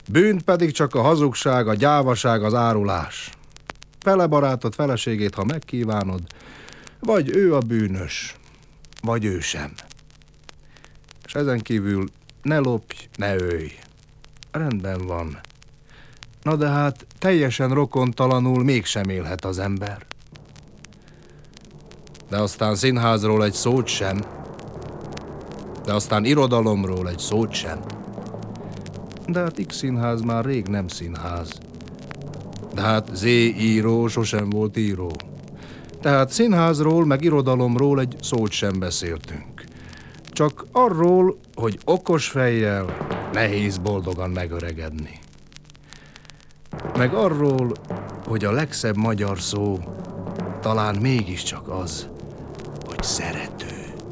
Bűnt pedig csak a hazugság, a gyávaság, az árulás. Fele barátod, feleségét, ha megkívánod, vagy ő a bűnös, vagy ő sem. És ezen kívül ne lopj, ne ölj. Rendben van. Na de hát teljesen rokontalanul mégsem élhet az ember. De aztán színházról egy szót sem. De aztán irodalomról egy szót sem. De hát X-színház már rég nem színház. De hát Z író sosem volt író. Tehát színházról meg irodalomról egy szót sem beszéltünk. Csak arról, hogy okos fejjel nehéz boldogan megöregedni. Meg arról, hogy a legszebb magyar szó talán mégiscsak az, hogy szerető.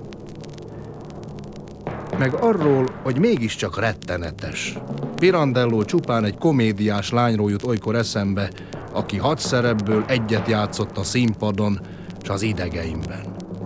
Meg arról, hogy mégiscsak rettenetes. Pirandello csupán egy komédiás lányról jut olykor eszembe, aki 6 szerepből egyet játszott a színpadon s az idegeimben.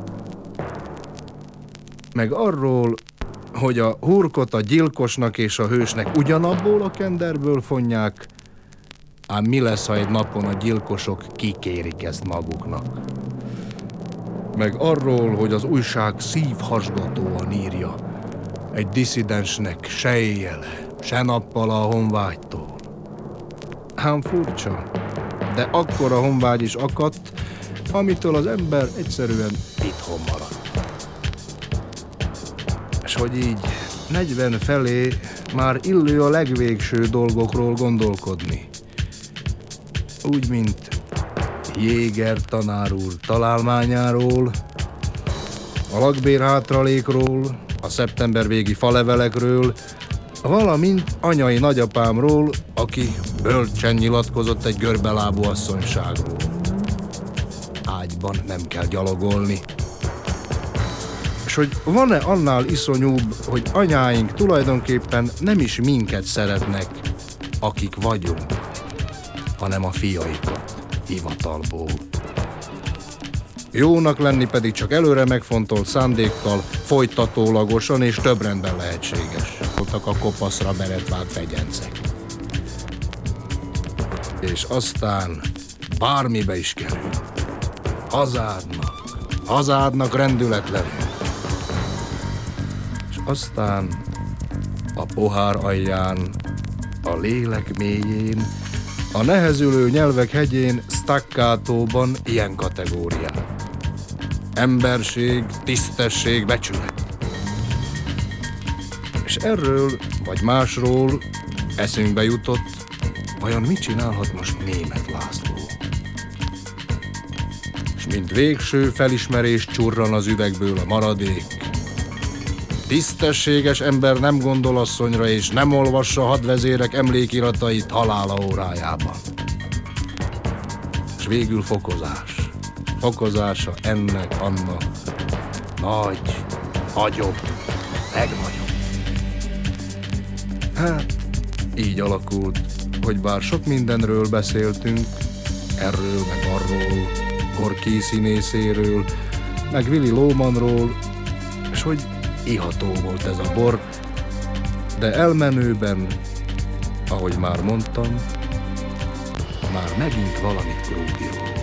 Meg arról, hogy a hurkot a gyilkosnak és a hősnek ugyanabból a kenderből fonják, ám mi lesz, ha egy napon a gyilkosok kikérik ezt maguknak. Meg arról, hogy az újság szívhasgatóan írja, egy disszidensnek se éjjele, se nappal a honvágytól. Ám furcsa, de akkora honvágy is akadt, amitől az ember egyszerűen itthon maradt. És hogy így 40 felé már illő a legvégső dolgokról gondolkodni. Úgy, mint Jéger tanár úr találmányáról, a lakbér hátralékról, a szeptember végi falevelekről, valamint anyai nagyapámról, aki bölcsen nyilatkozott egy görbelábú asszonyságról. Ágyban nem kell gyalogolni. És hogy van-e annál iszonyúbb, hogy anyáink tulajdonképpen nem is minket szeretnek, akik vagyunk, hanem a fiaikat hivatalból. Jónak lenni pedig csak előre megfontolt szándékkal, folytatólagosan és több rendben lehetséges. Voltak a kopaszra beretvált fegyencek. És aztán bármibe is kerül. Hazádnak rendületlenül. És aztán a pohár alján, a lélek mélyén, a nehezülő nyelvek hegyén, staccatóban ilyen kategóriák. Emberség, tisztesség, becsület. És erről, vagy másról eszünkbe jutott, vajon mit csinálhat most Németh László? És mint végső felismerés csurran az üvegből a maradék. Tisztességes ember nem gondol asszonyra, és nem olvassa hadvezérek emlékiratait halála órájában. És végül fokozás. Fokozása ennek, annak. Nagy, nagyobb, legnagyobb. Hát, így alakult, hogy bár sok mindenről beszéltünk, erről meg arról, Gorki színészéről, meg Willy Lomanról, és hogy iható volt ez a bor, de elmenőben, ahogy már mondtam, már megint valamit Krúdiról.